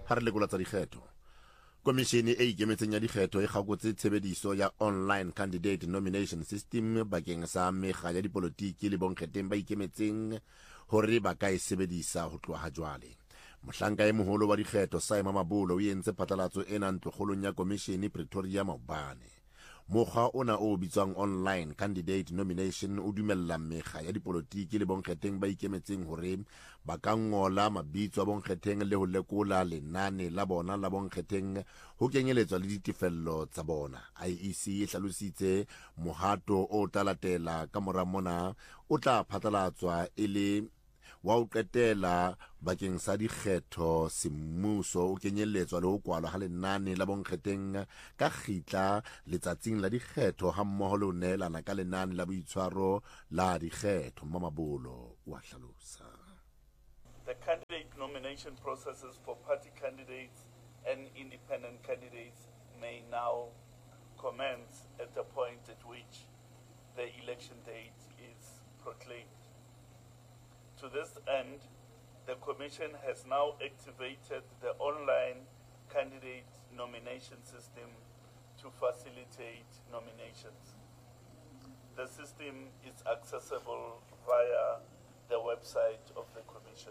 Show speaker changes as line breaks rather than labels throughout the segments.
ha re lekola tsa dikgetho. Komishene e ikemetseng ya dikgetho e gakotse tshebediso ya online candidate nomination system bakeng sa mekga ya dipolotiki le bonkgetheng ba ikemetseng hore ba ka e sebedisa ho tloha jwale. Mohlanka e moholo wa dikgetho Simon Mabolo o entse phatlalatso ena ntlokgolong ya komishene Pretoria maobane. Mokgwa ona o bitswang online candidate nomination o dumella mekga ya dipolotiki le bonkgetheng ba ikemetseng hore ba ka ngola mabitso a bonkgetheng le ho lekola lenane la bona la bonkgetheng ho kenyeletswa le ditefello tsa bona. IEC e hlalositse mohato o tla latela ka mora mona o tla phatlalatswa e le wa ho qetela bakeng sa dikgetho semmuso o kenyelletswa le ho kwalwa ha lenane la bonkgetheng ka kgitla letsatsing la dikgetho ha mmoho le ho neelana ka lenane la boitshwaro la dikgetho. Mamabolo wa hlalosa.
The candidate nomination processes for party candidates and independent candidates may now commence at the point at which the election date is proclaimed. To this end, the Commission has now activated the online candidate nomination system to facilitate nominations. The system is accessible via the website of the Commission.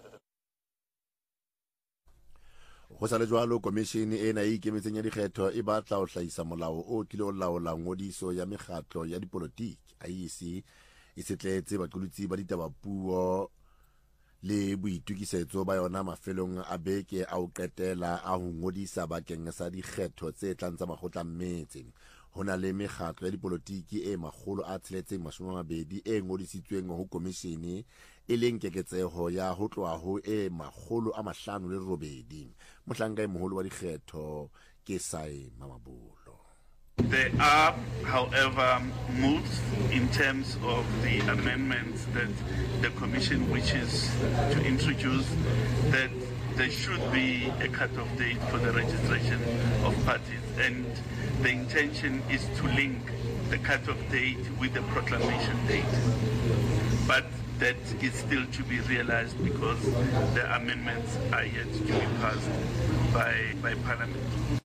Go sa le jwalo, komishene ena e ikemetseng ya dikgetho e batla ho hlahisa molao o tlile ho laola ngodiso ya mekgatlo ya dipolotiki. IEC e setletse baqolotsi ba ditabapuo le boitukisetso ba yona mafelong a beke a ho qetela a ho ngodisa bakeng sa dikgetho tse tlang tsa makgotla mmetse. Ho na le mekgatlo ya dipolotiki e 620 e ngodisitsweng ho komishene e leng keketseho ya ho tloha ho e 508. Mohlanka e moholo wa dikgetho ke Simon Mabolo.
There are, however, moves in terms of the amendments that the Commission wishes to introduce, that there should be a cut-off date for the registration of parties, and the intention is to link the cut-off date with the proclamation date. But that is still to be realized because the amendments are yet to be passed by Parliament.